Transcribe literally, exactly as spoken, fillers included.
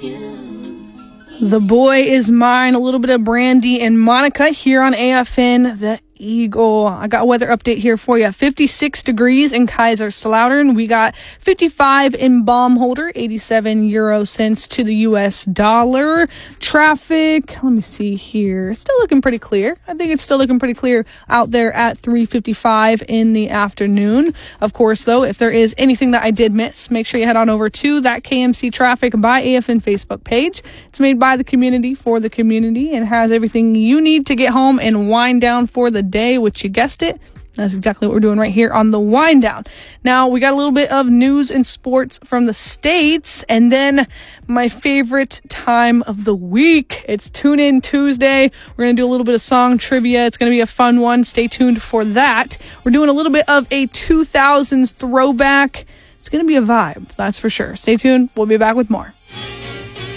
The Boy Is Mine, a little bit of Brandy and Monica here on A F N, the Eagle. I got a weather update here for you. fifty-six degrees in Kaiserslautern. We got fifty-five in Baumholder, eighty-seven euro cents to the U S dollar. Traffic, let me see here. Still looking pretty clear. I think it's still looking pretty clear out there at three fifty-five in the afternoon. Of course, though, if there is anything that I did miss, make sure you head on over to that K M C Traffic by A F N Facebook page. It's made by the community for the community and has everything you need to get home and wind down for the day, which you guessed it. That's exactly what we're doing right here on the Wind Down. Now, we got a little bit of news and sports from the States, and then my favorite time of the week. It's Tune In Tuesday. We're going to do a little bit of song trivia. It's going to be a fun one. Stay tuned for that. We're doing a little bit of a two thousands throwback. It's going to be a vibe, that's for sure. Stay tuned. We'll be back with more.